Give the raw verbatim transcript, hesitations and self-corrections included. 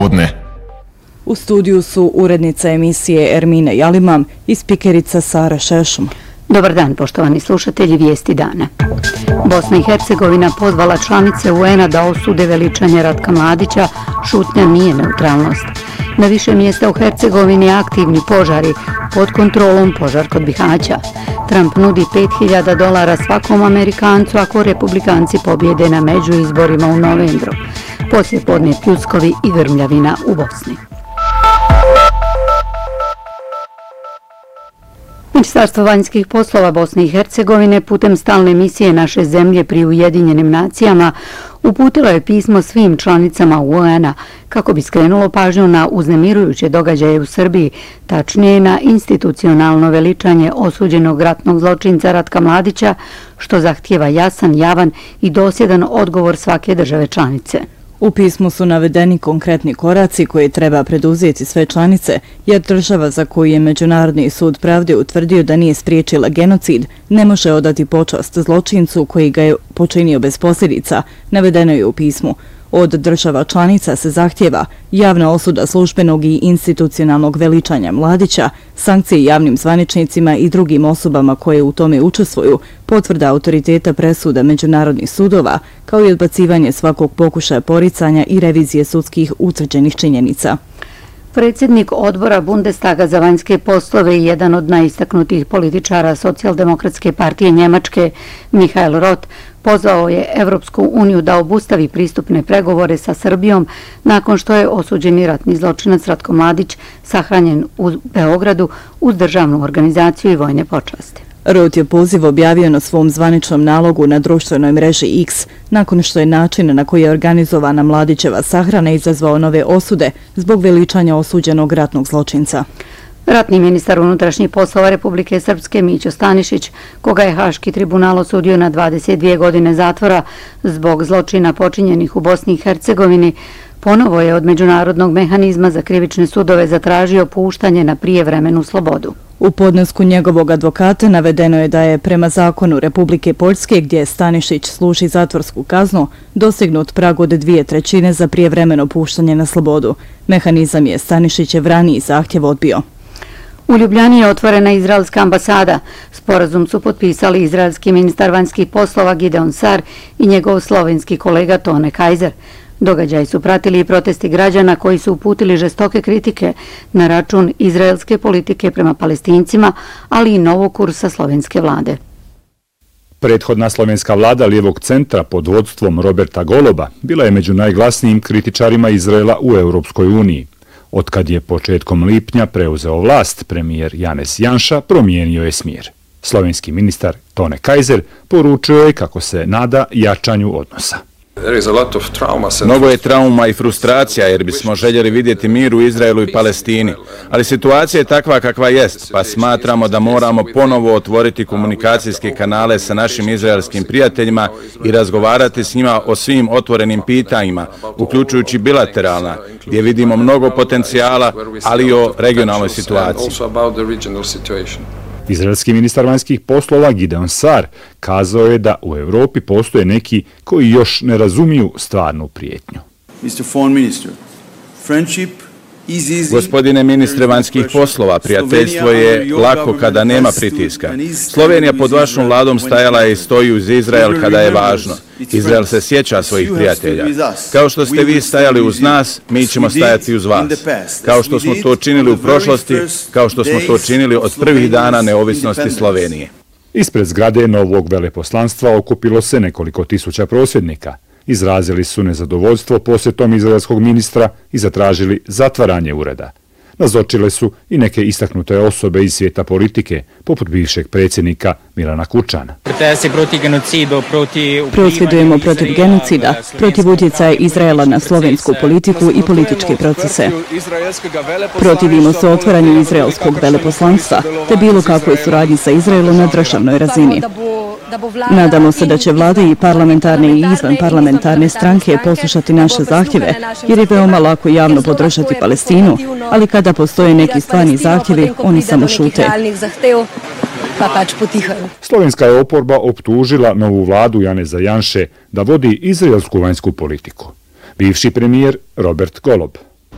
U studiju su urednica emisije Ermina Jalimam i spikerica Sara Šešum. Dobar dan, poštovani slušatelji Vijesti dana. Bosna i Hercegovina pozvala članice U N-a da osude veličanje Ratka Mladića, šutnja nije neutralnost. Na više mjesta u Hercegovini aktivni požari, pod kontrolom požar kod Bihaća. Trump nudi pet hiljada dolara svakom Amerikancu ako republikanci pobjede na međuizborima u novembru. Poslije podne pljuskovi i grmljavina u Bosni. Ministarstvo vanjskih poslova Bosne i Hercegovine putem stalne misije naše zemlje pri Ujedinjenim nacijama uputilo je pismo svim članicama U N-a kako bi skrenulo pažnju na uznemirujuće događaje u Srbiji, tačnije na institucionalno veličanje osuđenog ratnog zločinca Ratka Mladića, što zahtijeva jasan, javan i dosljedan odgovor svake države članice. U pismu su navedeni konkretni koraci koje treba preduzeti sve članice, jer država za koju je Međunarodni sud pravde utvrdio da nije spriječila genocid ne može odati počast zločincu koji ga je počinio bez posljedica, navedeno je u pismu. Od država članica se zahtjeva javna osuda službenog i institucionalnog veličanja Mladića, sankcije javnim zvaničnicima i drugim osobama koje u tome učestvuju, potvrda autoriteta presuda međunarodnih sudova, kao i odbacivanje svakog pokušaja poricanja i revizije sudskih utvrđenih činjenica. Predsjednik odbora Bundestaga za vanjske poslove i jedan od najistaknutijih političara Socijaldemokratske partije Njemačke, Michael Roth, pozvao je Evropsku uniju da obustavi pristupne pregovore sa Srbijom nakon što je osuđeni ratni zločinac Ratko Mladić sahranjen u Beogradu uz državnu organizaciju i vojne počasti. Roth je poziv objavio na svom zvaničnom nalogu na društvenoj mreži X, nakon što je način na koji je organizovana Mladićeva sahrana izazvao nove osude zbog veličanja osuđenog ratnog zločinca. Ratni ministar unutrašnjih poslova Republike Srpske Mićo Stanišić, koga je Haški tribunal osudio na dvadeset dvije godine zatvora zbog zločina počinjenih u Bosni i Hercegovini, ponovo je od Međunarodnog mehanizma za krivične sudove zatražio puštanje na prijevremenu slobodu. U podnesku njegovog advokata navedeno je da je prema zakonu Republike Poljske, gdje Stanišić služi zatvorsku kaznu, dostignut prag od dvije trećine za prijevremeno puštanje na slobodu. Mehanizam je Stanišićev raniji zahtjev odbio. U Ljubljani je otvorena izraelska ambasada. Sporazum su potpisali izraelski ministar vanjskih poslova Gideon Sar i njegov slovenski kolega Tone Kajzer. Događaj su pratili i protesti građana koji su uputili žestoke kritike na račun izraelske politike prema Palestincima, ali i novog kursa slovenske vlade. Prethodna slovenska vlada lijevog centra pod vodstvom Roberta Goloba bila je među najglasnijim kritičarima Izraela u Europskoj uniji. Otkad je početkom lipnja preuzeo vlast, premijer Janez Janša promijenio je smjer. Slovenski ministar Tone Kajzer poručio je kako se nada jačanju odnosa. Mnogo je trauma i frustracija jer bismo željeli vidjeti mir u Izraelu i Palestini, ali situacija je takva kakva jest, pa smatramo da moramo ponovo otvoriti komunikacijske kanale sa našim izraelskim prijateljima i razgovarati s njima o svim otvorenim pitanjima, uključujući bilateralna, gdje vidimo mnogo potencijala, ali i o regionalnoj situaciji. Izraelski ministar vanjskih poslova Gideon Sar kazao je da u Europi postoje neki koji još ne razumiju stvarnu prijetnju. Gospodine ministre vanjskih poslova, prijateljstvo je lako kada nema pritiska. Slovenija pod vašom vladom stajala je i stoji uz Izrael kada je važno. Izrael se sjeća svojih prijatelja. Kao što ste vi stajali uz nas, mi ćemo stajati uz vas. Kao što smo to činili u prošlosti, kao što smo to činili od prvih dana neovisnosti Slovenije. Ispred zgrade novog veleposlanstva okupilo se nekoliko tisuća prosvjednika. Izrazili su nezadovoljstvo posjetom izraelskog ministra i zatražili zatvaranje ureda. Nazočile su i neke istaknute osobe iz svijeta politike, poput bivšeg predsjednika Milana Kučana. Prosvjedujemo protiv genocida, protiv utjecaja Izraela na slovensku politiku i političke procese. Protivimo se otvaranju izraelskog veleposlanstva te bilo kakvoj suradnji sa Izraelom na državnoj razini. Nadamo se da će vlade i parlamentarne i izvan parlamentarne stranke poslušati naše zahtjeve, jer je veoma lako javno podržati Palestinu, ali kada postoje neki stvarni zahtjevi, oni samo šute. Slovenska je oporba optužila novu vladu Janeza Janše da vodi izraelsku vanjsku politiku. Bivši premijer Robert Golob